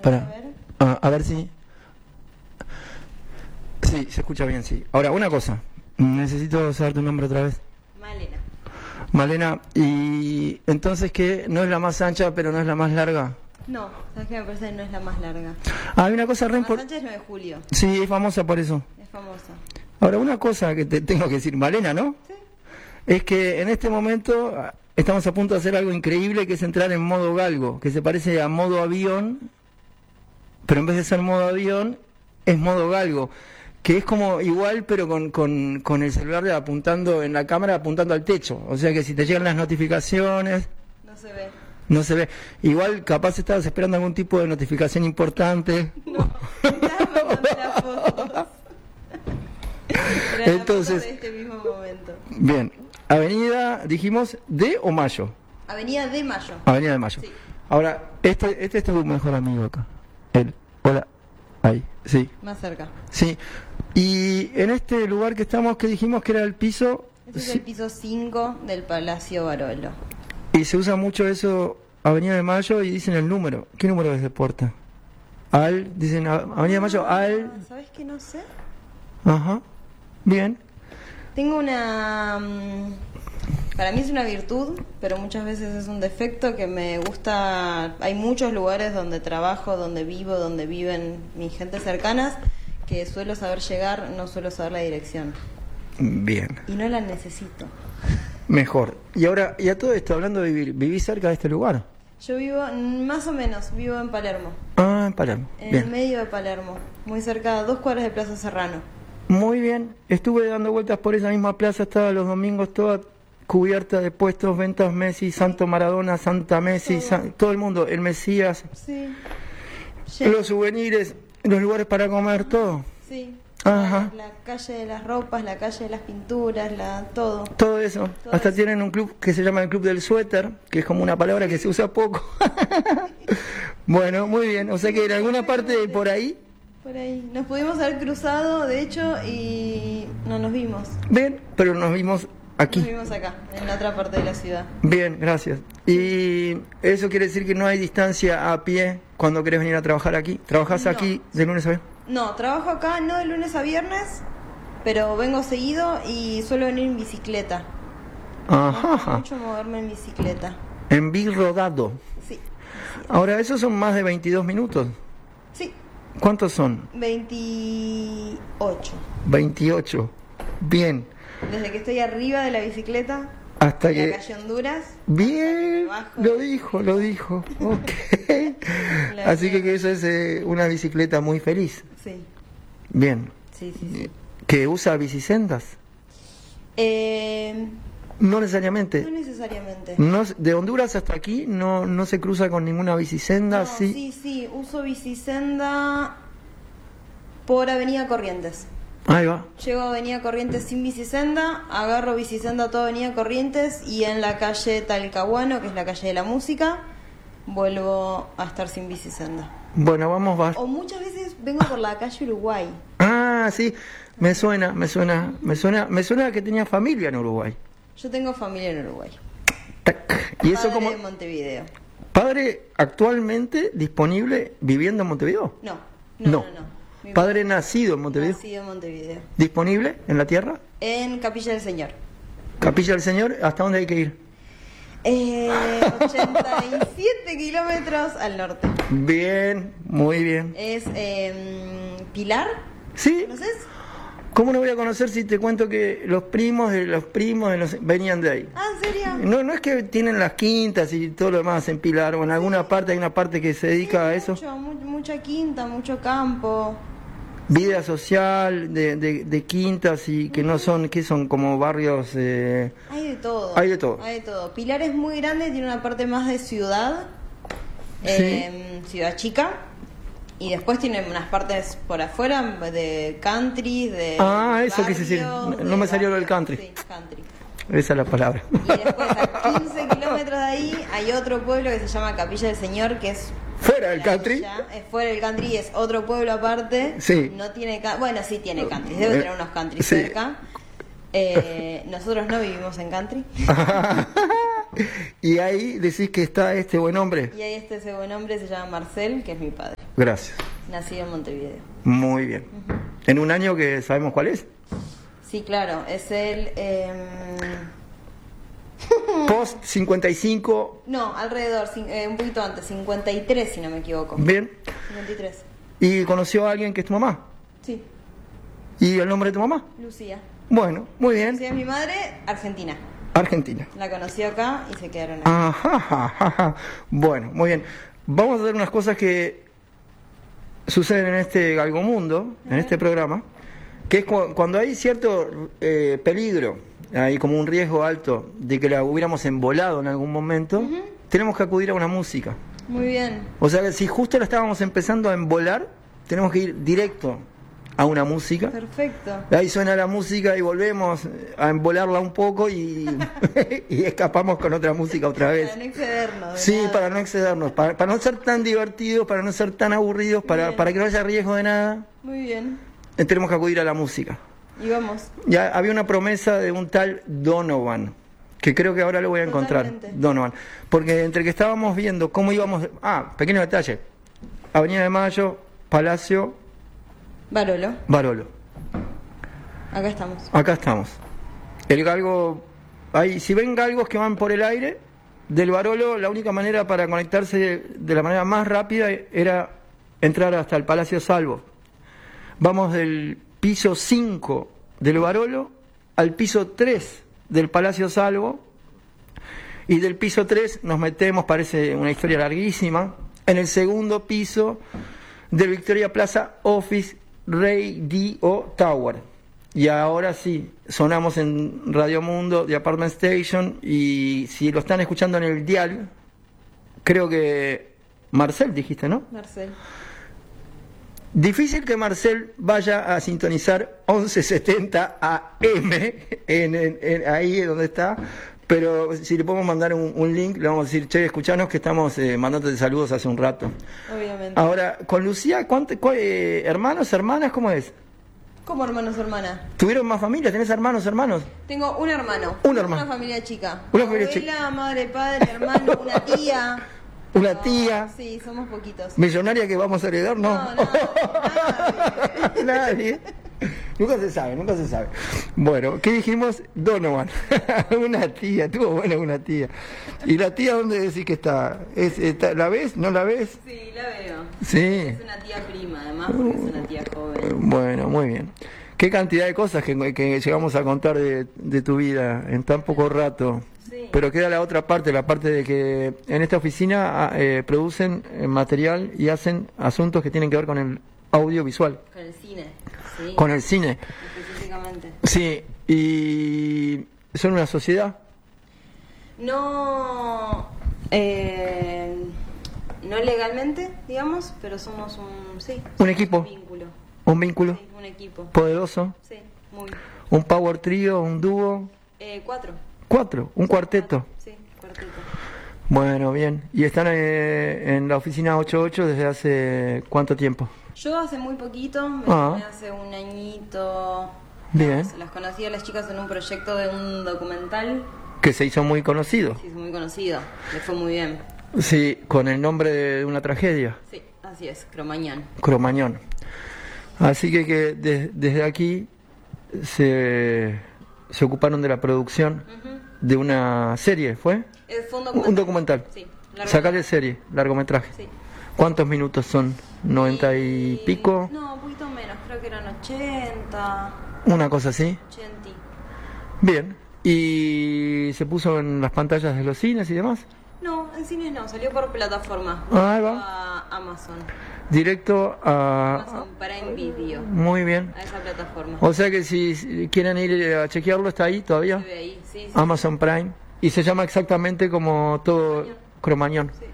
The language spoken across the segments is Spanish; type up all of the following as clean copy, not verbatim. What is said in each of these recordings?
Para. A ver si... Sí, se escucha bien, sí. Ahora, una cosa. Necesito saber tu nombre otra vez. Malena. Malena, y entonces, ¿qué? ¿No es la más ancha, pero no es la más larga? No, ¿sabes qué? Me parece que no es la más larga. Hay una cosa La más ancha es 9 de julio. Sí, es famosa por eso. Es famosa. Ahora, una cosa que te tengo que decir, Malena, ¿no? Sí. Es que en este momento estamos a punto de hacer algo increíble, que es entrar en modo galgo, que se parece a modo avión, pero en vez de ser modo avión, es modo galgo, que es como igual, pero con el celular apuntando en la cámara, apuntando al techo. O sea que si te llegan las notificaciones... No se ve. No se ve. Igual capaz estabas esperando algún tipo de notificación importante. No, estaba mandando las fotos. Era Entonces, la foto de este mismo momento. bien. Avenida, dijimos, de o Mayo. Avenida de Mayo. Avenida de Mayo. Sí. Ahora, este es tu mejor amigo acá. Él. Hola. Ahí. Sí. Más cerca. Sí. Y en este lugar que estamos, que dijimos que era el piso... Este es el piso 5 del Palacio Barolo. Y se usa mucho eso, Avenida de Mayo, y dicen el número. ¿Qué número es de puerta? Dicen Avenida de Mayo, ¿Sabes qué? No sé. Ajá. Bien. Tengo una... Para mí es una virtud, pero muchas veces es un defecto que me gusta... Hay muchos lugares donde trabajo, donde vivo, donde viven mis gentes cercanas, que suelo saber llegar, no suelo saber la dirección. Bien. Y no la necesito. Mejor. Y ahora, y a todo esto, hablando de vivir, ¿vivís cerca de este lugar? Yo vivo, más o menos, vivo en Palermo. Ah, en Palermo. En Bien. el medio de Palermo, muy cerca, a 2 cuadras de Plaza Serrano. Muy bien. Estuve dando vueltas por esa misma plaza, estaba los domingos toda cubierta de puestos, ventas Messi, Santo Maradona, Santa Messi, todo el mundo, el Mesías, Sí. los souvenirs, los lugares para comer, todo. Sí. Ajá. La calle de las ropas, la calle de las pinturas, todo. Todo eso. Todo Hasta eso. tienen un club que se llama el Club del Suéter, que es como una palabra que se usa poco. Bueno, muy bien. O sea que en alguna parte de por ahí. Por ahí. Nos pudimos haber cruzado, de hecho, y no nos vimos. Bien, pero nos vimos aquí. Nos vimos acá, en la otra parte de la ciudad. Bien, gracias. Y eso quiere decir que no hay distancia a pie cuando querés venir a trabajar aquí. ¿Trabajás No. aquí de lunes a viernes? No, trabajo acá no de lunes a viernes, pero vengo seguido y suelo venir en bicicleta. Me gusta Ajá. mucho moverme en bicicleta. En Big Rodado. Sí. Ahora, esos son más de 22 minutos. Sí, ¿Cuántos son? 28. 28. Bien. Desde que estoy arriba de la bicicleta, Hasta en que... la calle Honduras. Bien, Bajo. lo dijo. Ok. La Así que eso es una bicicleta muy feliz. Sí, Bien. sí. ¿Que usa bicisendas? No necesariamente. No necesariamente. No, de Honduras hasta aquí no se cruza con ninguna bicisenda, No, sí. sí, uso bicisenda por Avenida Corrientes. Ahí va. Llego a Avenida Corrientes sin bicisenda, agarro bicisenda toda Avenida Corrientes y en la calle Talcahuano, que es la calle de la música, vuelvo a estar sin bicisenda. Bueno, vamos. O muchas veces vengo por la calle Uruguay. Ah, sí. Me suena que tenía familia en Uruguay. Yo tengo familia en Uruguay. Tac. Y eso Padre como de Montevideo. padre actualmente disponible viviendo en Montevideo. No. Mi Padre nacido en Montevideo. nacido en Montevideo. ¿Disponible en la tierra? En Capilla del Señor. Capilla del Señor, ¿hasta dónde hay que ir? 87 kilómetros al norte. Bien, muy bien. Es Pilar, ¿Sí? ¿conoces? ¿Cómo no voy a conocer si te cuento que los primos venían de ahí? Ah, ¿en serio? No es que tienen las quintas y todo lo demás en Pilar, o en alguna parte hay una parte que se dedica a eso. Mucha quinta, mucho campo. Vida social de quintas y que no son, que son como barrios... Hay de todo. Hay de todo. Hay de todo. Pilar es muy grande, tiene una parte más de ciudad, Sí. ciudad chica, y después tiene unas partes por afuera de country, de Eso quise decir. barrios, No de me salió lo del barrios, country. Sí, country. Esa es la palabra. Y después a 15 kilómetros de ahí hay otro pueblo que se llama Capilla del Señor, que es Fuera del country. Es fuera del country, es otro pueblo aparte. Sí. No tiene bueno, sí tiene country, debe tener unos country sí. cerca. Nosotros no vivimos en country. Y ahí decís que está este buen hombre. Y ahí ese buen hombre se llama Marcel, que es mi padre. Gracias. Nacido en Montevideo. Muy bien. ¿En un año que sabemos cuál es? Sí, claro, es el... Post 55. No, alrededor, un poquito antes, 53 si no me equivoco. Bien. 53. ¿Y conoció a alguien que es tu mamá? Sí. ¿Y el nombre de tu mamá? Lucía. Bueno, muy bien. Lucía es mi madre, argentina. Argentina. La conoció acá y se quedaron aquí. Ajá. Bueno, muy bien. Vamos a hacer unas cosas que suceden en este galgomundo, en este programa, que es cuando hay cierto peligro, hay como un riesgo alto de que la hubiéramos embolado en algún momento, tenemos que acudir a una música. Muy bien. O sea que si justo la estábamos empezando a embolar, tenemos que ir directo a una música. Perfecto. Ahí suena la música y volvemos a embolarla un poco y, y escapamos con otra música otra vez. Para no excedernos. Sí, para no excedernos, para no ser tan divertidos, para no ser tan aburridos, para que no haya riesgo de nada. Muy bien. Tenemos que acudir a la música. Y vamos. Ya había una promesa de un tal Donovan, que creo que ahora lo voy a encontrar. Totalmente. Donovan. Porque entre que estábamos viendo cómo íbamos... pequeño detalle. Avenida de Mayo, Palacio... Barolo. Acá estamos. Acá estamos. El galgo... si ven galgos que van por el aire, del Barolo la única manera para conectarse de la manera más rápida era entrar hasta el Palacio Salvo. Vamos del piso 5 del Barolo al piso 3 del Palacio Salvo, y del piso 3 nos metemos, parece una historia larguísima, en el segundo piso del Victoria Plaza Office Radio Tower. Y ahora sí, sonamos en Radio Mundo, The Apartment Station, y si lo están escuchando en el dial, creo que Marcel dijiste, ¿no? Marcel. Difícil que Marcel vaya a sintonizar 1170 AM ahí donde está, pero si le podemos mandar un link, le vamos a decir, che, escuchanos que estamos mandándote saludos hace un rato. Obviamente. Ahora, con Lucía, hermanos, hermanas, ¿cómo es? ¿Cómo hermanos, hermanas? ¿Tuvieron más familia? ¿Tenés hermanos, hermanos? Tengo un hermano. Un hermano. Una familia chica. Una familia Abuela, chica. madre, padre, hermano, una tía. Una tía. Sí, somos poquitos. ¿Millonaria que vamos a heredar? No. Nadie. Nadie. Nunca se sabe. Bueno, ¿qué dijimos? Donovan. Una tía, tuvo buena una tía. ¿Y la tía dónde decís que está? ¿La ves? ¿No la ves? Sí, la veo. Sí. Es una tía prima, además, porque es una tía joven. Bueno, muy bien. Qué cantidad de cosas que llegamos a contar de tu vida en tan poco rato. Sí. Pero queda la otra parte, la parte de que en esta oficina producen material y hacen asuntos que tienen que ver con el audiovisual. Con el cine. Sí. Con el cine. Específicamente. Sí, y son una sociedad. No legalmente, digamos, pero somos un equipo. Un vínculo. Un vínculo. Sí, un equipo. Poderoso. Sí, muy. Un power trío, un dúo. 4. 4, un cuarteto. Sí, cuarteto. Bueno, bien. ¿Y están en la oficina 88 desde hace cuánto tiempo? Yo hace muy poquito, me hace un añito. Bien. Las conocí a las chicas en un proyecto de un documental. Que se hizo muy conocido. Sí, es muy conocido. Le fue muy bien. Sí, con el nombre de una tragedia. Sí, así es, Cromañón. Cromañón. Así que desde aquí se ocuparon de la producción de una serie, ¿fue? Fue un documental. Un documental. Sí. Sacarle serie, largometraje. Sí. ¿Cuántos minutos son? ¿90 y pico? No, un poquito menos, creo que eran 80. Una cosa así. 80. Bien. ¿Y se puso en las pantallas de los cines y demás? No, en cines no, salió por plataforma. Ahí va. A Amazon. Directo a... Amazon Prime Video. Muy bien. A esa plataforma. O sea que si quieren ir a chequearlo, ¿está ahí todavía? Se ve ahí, sí. Amazon Prime. Y se llama exactamente como todo Cromañón. Sí.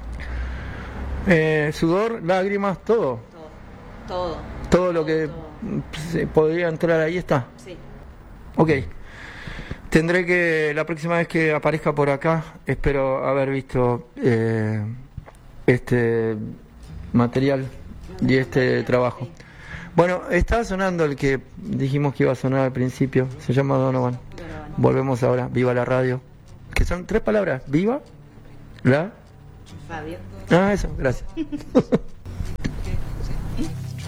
Sudor, lágrimas, todo. Todo lo que se podría entrar ahí está. Sí. Ok. Tendré que, la próxima vez que aparezca por acá, espero haber visto este material y este trabajo. Sí. Bueno, está sonando el que dijimos que iba a sonar al principio. Se llama Donovan. Volvemos ahora. Viva la radio. que son 3 palabras: viva, la... Radio. Ah, eso, gracias.